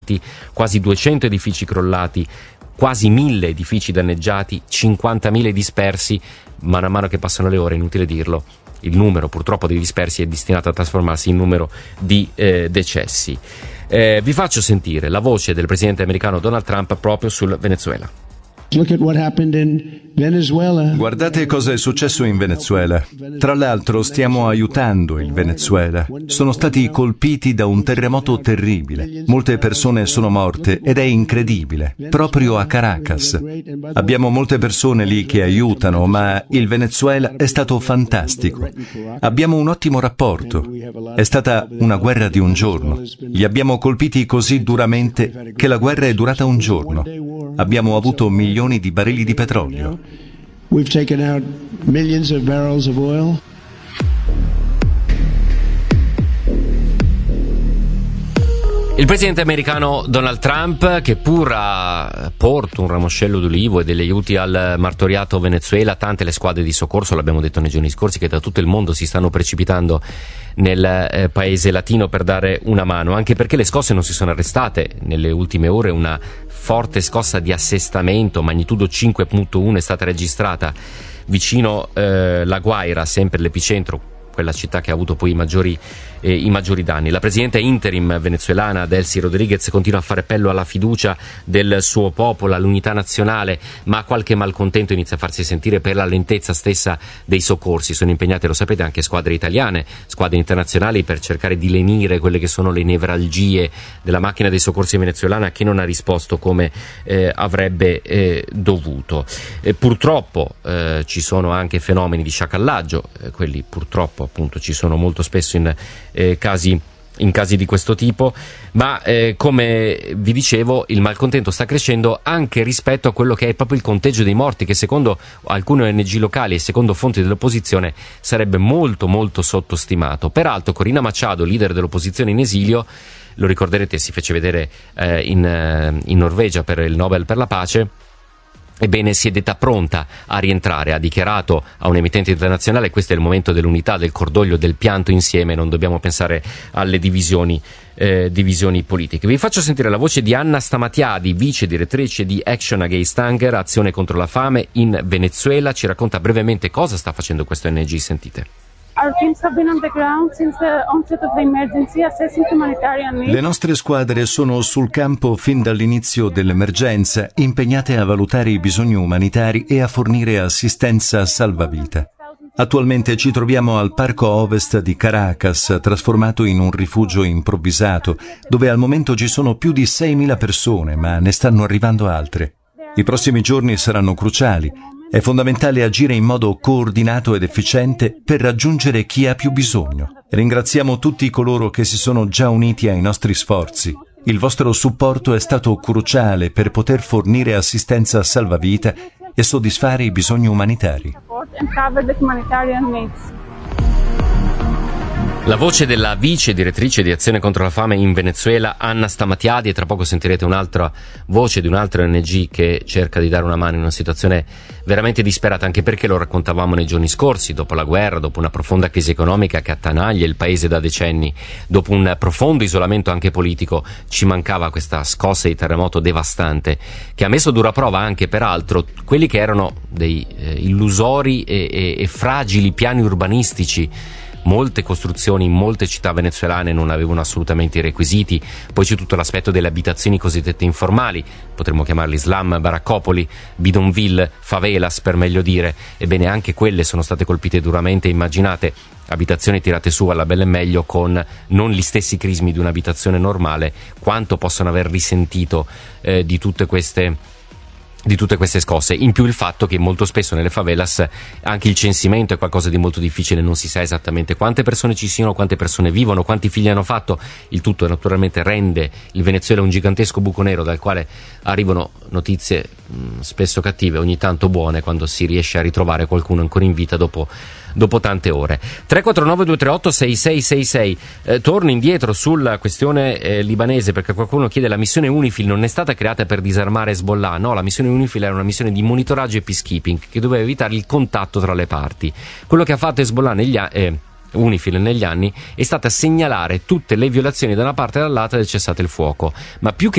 morti, quasi 200 edifici crollati, quasi 1000 edifici danneggiati, 50.000 dispersi. Mano a mano che passano le ore, inutile dirlo, il numero purtroppo dei dispersi è destinato a trasformarsi in numero di decessi. Vi faccio sentire la voce del presidente americano Donald Trump proprio sul Venezuela. Look at what happened in Venezuela. Guardate cosa è successo in Venezuela. Tra l'altro stiamo aiutando il Venezuela. Sono stati colpiti da un terremoto terribile. Molte persone sono morte ed è incredibile. Proprio a Caracas. Abbiamo molte persone lì che aiutano, ma il Venezuela è stato fantastico. Abbiamo un ottimo rapporto. È stata una guerra di un giorno. Li abbiamo colpiti così duramente che la guerra è durata un giorno. Abbiamo avuto milioni di barili di petrolio. We've taken out millions of barrels of oil. Il presidente americano Donald Trump, che pur ha porto un ramoscello d'olivo e degli aiuti al martoriato Venezuela, tante le squadre di soccorso, l'abbiamo detto nei giorni scorsi, che da tutto il mondo si stanno precipitando nel paese latino per dare una mano, anche perché le scosse non si sono arrestate. Nelle ultime ore una forte scossa di assestamento, magnitudo 5.1, è stata registrata vicino La Guaira, sempre l'epicentro, quella città che ha avuto poi i maggiori danni. La presidenta interim venezuelana Delcy Rodriguez continua a fare appello alla fiducia del suo popolo, all'unità nazionale, ma qualche malcontento inizia a farsi sentire per la lentezza stessa dei soccorsi. Sono impegnate, lo sapete, anche squadre italiane, squadre internazionali, per cercare di lenire quelle che sono le nevralgie della macchina dei soccorsi venezuelana, che non ha risposto come avrebbe dovuto. Purtroppo ci sono anche fenomeni di sciacallaggio, quelli purtroppo appunto ci sono molto spesso in casi di questo tipo, ma come vi dicevo, il malcontento sta crescendo anche rispetto a quello che è proprio il conteggio dei morti, che secondo alcune ONG locali e secondo fonti dell'opposizione sarebbe molto molto sottostimato. Peraltro Corina Machado, leader dell'opposizione in esilio, lo ricorderete, si fece vedere in Norvegia per il Nobel per la pace. Ebbene, si è detta pronta a rientrare, ha dichiarato a un emittente internazionale: questo è il momento dell'unità, del cordoglio, del pianto insieme, non dobbiamo pensare alle divisioni politiche. Vi faccio sentire la voce di Anna Stamatiadi, vice direttrice di Action Against Hunger, azione contro la fame in Venezuela. Ci racconta brevemente cosa sta facendo questa ONG, sentite. Le nostre squadre sono sul campo fin dall'inizio dell'emergenza, impegnate a valutare i bisogni umanitari e a fornire assistenza salvavita. Attualmente ci troviamo al parco ovest di Caracas, trasformato in un rifugio improvvisato, dove al momento ci sono più di 6.000 persone, ma ne stanno arrivando altre. I prossimi giorni saranno cruciali. È fondamentale agire in modo coordinato ed efficiente per raggiungere chi ha più bisogno. Ringraziamo tutti coloro che si sono già uniti ai nostri sforzi. Il vostro supporto è stato cruciale per poter fornire assistenza salvavita e soddisfare i bisogni umanitari. La voce della vice direttrice di Azione contro la fame in Venezuela, Anna Stamatiadi, e tra poco sentirete un'altra voce di un'altra ONG che cerca di dare una mano in una situazione veramente disperata, anche perché lo raccontavamo nei giorni scorsi, dopo la guerra, dopo una profonda crisi economica che attanaglia il paese da decenni, dopo un profondo isolamento anche politico, ci mancava questa scossa di terremoto devastante, che ha messo a dura prova anche peraltro quelli che erano dei illusori e fragili piani urbanistici. Molte costruzioni in molte città venezuelane non avevano assolutamente i requisiti. Poi c'è tutto l'aspetto delle abitazioni cosiddette informali, potremmo chiamarli slam, baraccopoli, bidonville, favelas per meglio dire. Ebbene, anche quelle sono state colpite duramente. Immaginate abitazioni tirate su alla bella e meglio, con non gli stessi crismi di un'abitazione normale, quanto possono aver risentito di tutte queste scosse. In più il fatto che molto spesso nelle favelas anche il censimento è qualcosa di molto difficile, non si sa esattamente quante persone ci siano, quante persone vivono, quanti figli hanno fatto. Il tutto naturalmente rende il Venezuela un gigantesco buco nero dal quale arrivano notizie spesso cattive, ogni tanto buone, quando si riesce a ritrovare qualcuno ancora in vita dopo tante ore. 349-238-6666. Torno indietro sulla questione libanese, perché qualcuno chiede: la missione UNIFIL non è stata creata per disarmare Hezbollah? No, la missione UNIFIL era una missione di monitoraggio e peacekeeping che doveva evitare il contatto tra le parti. Quello che ha fatto Hezbollah UNIFIL negli anni è stata segnalare tutte le violazioni da una parte e dall'altra del cessate il fuoco, ma più che